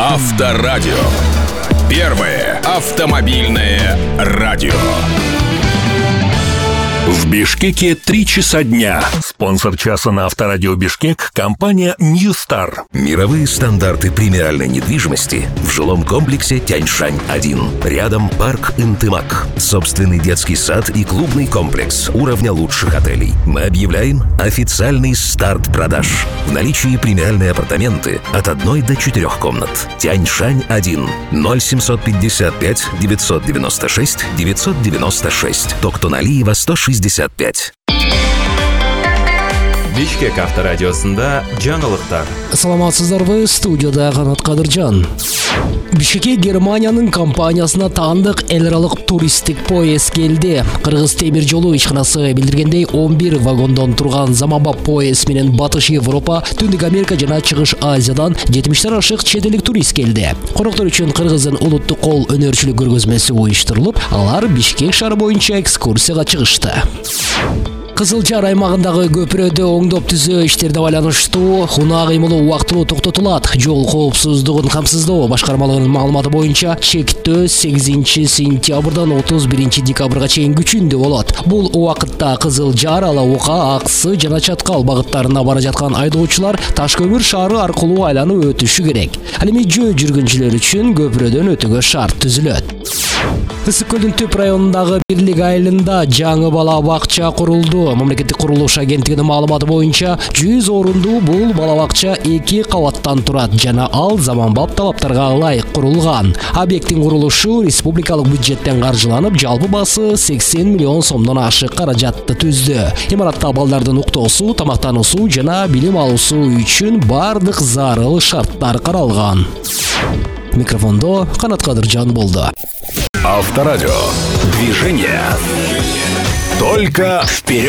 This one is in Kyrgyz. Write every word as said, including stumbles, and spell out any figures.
Авторадио. Первое автомобильное радио. В Бишкеке три часа дня. Спонсор часа на Авторадио Бишкек – компания Ньюстар. Мировые стандарты премиальной недвижимости в жилом комплексе Тяньшань один. Рядом парк Интымак. Собственный детский сад и клубный комплекс уровня лучших отелей. Мы объявляем официальный старт продаж. В наличии премиальные апартаменты от одной до четырех комнат. Тяньшань один. ноль семьсот пятьдесят пять девятьсот девяносто шесть девятьсот девяносто шесть. Токтоналиева сто шестьдесят пять. Бишкек авторадиосында жаңылыктар. Саламатсыздарбы, студияда Канат Кадыржан. Бишкекке Германияның компаниясына таандык эл аралык туристтик поезд келди. Кыргыз темир жолу ишканасы билдиргендей, он бир вагондон турган заманбап поезд менен Батыш Европа, Түндүк Америка жана Чыгыш Азиядан жетимиштен ашык чет элдик турист келди. Коноктор үчүн Кыргыздын улуттук кол өнөрчүлүк көргөзмөсү уюштурулуп, алар Бишкек шаары боюнча экскурсияга чыгышты. Кызыл Жар аймагындагы көпүрөдө оңдоп түзөө иштерине байланыштуу унаа кыймылы убактылуу токтотулат. Жол коопсуздугун камсыздоо башкармалыгынын маалыматы боюнча чектөө сегизинчи сентябрдан отуз биринчи декабрга чейин күчүндө болот. Бул убакытта Кызыл Жар, Ала Ока, Аксы жана Чаткал багыттарына бара жаткан айдоочулар Таш көмүр шаары аркылуу айланып өтүшү керек. Ал эми жөө жүргүнчүлөр үчүн көпүрөдөн өтүүгө шарт түзүлөт. Ысык көлдүн түп районундагы Бирлик айылында жаңы бала бакча курулду. Мамлекеттик курулуш агенттигинин маалыматы боюнча жүз орундуу бул бала бакча эки кабаттан турат жана ал заманбап талаптарга ылайык курулган. Объекттин курулушу республикалык бюджеттен каржыланып, жалпы басы сексен миллион сомдон ашык каражатты түздү. Имаратта балдардын уктоосу, тамактануусу жана билим алуусу үчүн бардык зарыл шарттар каралган. Микрофондо Канат Кадыржан болду. Авторадио. Движение. Только вперед!